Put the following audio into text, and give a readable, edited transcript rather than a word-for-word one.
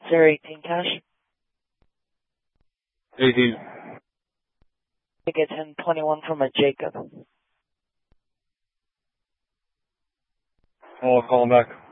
018 cash. 18. Ticket 1021 from a Jacob. I'll call him back.